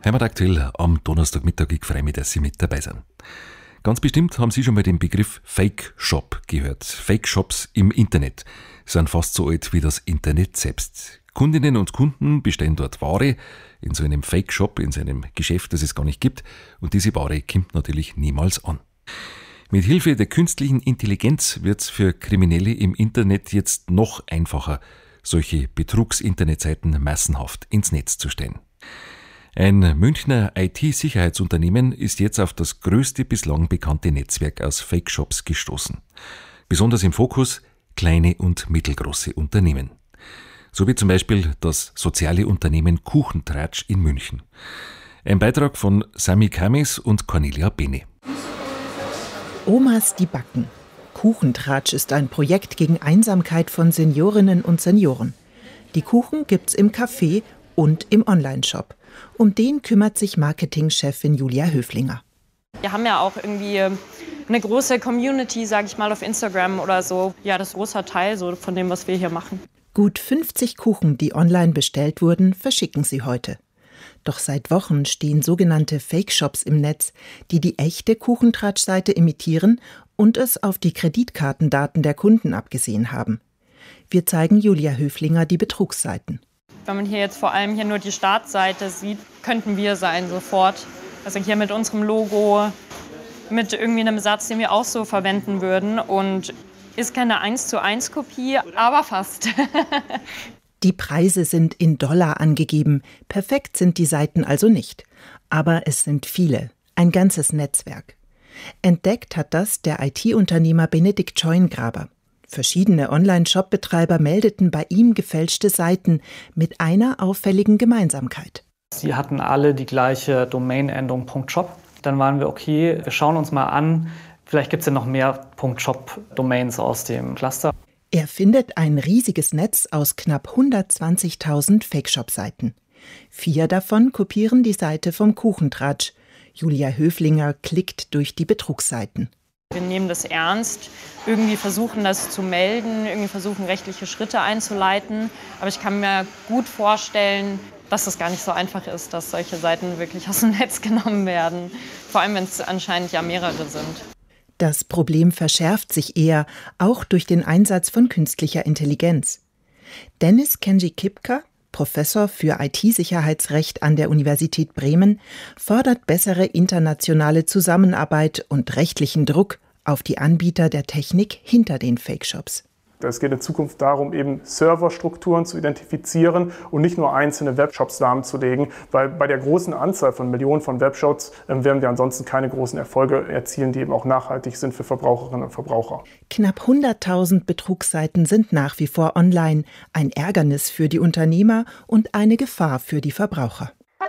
Heimataktuell am Donnerstagmittag. Ich freue mich, dass Sie mit dabei sind. Ganz bestimmt haben Sie schon mal den Begriff Fake Shop gehört. Fake Shops im Internet sind fast so alt wie das Internet selbst. Kundinnen und Kunden bestellen dort Ware in so einem Fake Shop, in so einem Geschäft, das es gar nicht gibt, und diese Ware kommt natürlich niemals an. Mit Hilfe der künstlichen Intelligenz wird es für Kriminelle im Internet jetzt noch einfacher, solche Betrugs-Internetseiten massenhaft ins Netz zu stellen. Ein Münchner IT-Sicherheitsunternehmen ist jetzt auf das größte bislang bekannte Netzwerk aus Fake-Shops gestoßen. Besonders im Fokus kleine und mittelgroße Unternehmen. So wie zum Beispiel das soziale Unternehmen Kuchentratsch in München. Ein Beitrag von Sami Kamis und Cornelia Bene. Omas, die backen. Kuchentratsch ist ein Projekt gegen Einsamkeit von Seniorinnen und Senioren. Die Kuchen gibt's im Café und im Onlineshop. Um den kümmert sich Marketingchefin Julia Höflinger. Wir haben ja auch irgendwie eine große Community, sage ich mal, auf Instagram oder so. Ja, das ist ein großer Teil so von dem, was wir hier machen. Gut 50 Kuchen, die online bestellt wurden, verschicken sie heute. Doch seit Wochen stehen sogenannte Fake-Shops im Netz, die die echte Kuchentratsch-Seite imitieren und es auf die Kreditkartendaten der Kunden abgesehen haben. Wir zeigen Julia Höflinger die Betrugsseiten. Wenn man hier jetzt vor allem hier nur die Startseite sieht, könnten wir sein sofort. Also hier mit unserem Logo, mit irgendwie einem Satz, den wir auch so verwenden würden. Und ist keine 1:1 Kopie, aber fast. Die Preise sind in Dollar angegeben. Perfekt sind die Seiten also nicht. Aber es sind viele, ein ganzes Netzwerk. Entdeckt hat das der IT-Unternehmer Benedikt Scheungraber. Verschiedene Online-Shop-Betreiber meldeten bei ihm gefälschte Seiten mit einer auffälligen Gemeinsamkeit. Sie hatten alle die gleiche Domain-Endung .shop. Dann waren wir, okay, wir schauen uns mal an, vielleicht gibt es ja noch mehr .shop-Domains aus dem Cluster. Er findet ein riesiges Netz aus knapp 120.000 Fake-Shop-Seiten. 4 davon kopieren die Seite vom Kuchentratsch. Julia Höflinger klickt durch die Betrugsseiten. Wir nehmen das ernst, irgendwie versuchen das zu melden, irgendwie versuchen rechtliche Schritte einzuleiten. Aber ich kann mir gut vorstellen, dass es gar nicht so einfach ist, dass solche Seiten wirklich aus dem Netz genommen werden. Vor allem, wenn es anscheinend ja mehrere sind. Das Problem verschärft sich eher, auch durch den Einsatz von künstlicher Intelligenz. Dennis Kenji Kipka, Professor für IT-Sicherheitsrecht an der Universität Bremen, fordert bessere internationale Zusammenarbeit und rechtlichen Druck auf die Anbieter der Technik hinter den Fake-Shops. Es geht in Zukunft darum, eben Serverstrukturen zu identifizieren und nicht nur einzelne Webshops lahmzulegen, weil bei der großen Anzahl von Millionen von Webshops werden wir ansonsten keine großen Erfolge erzielen, die eben auch nachhaltig sind für Verbraucherinnen und Verbraucher. Knapp 100.000 Betrugsseiten sind nach wie vor online, ein Ärgernis für die Unternehmer und eine Gefahr für die Verbraucher.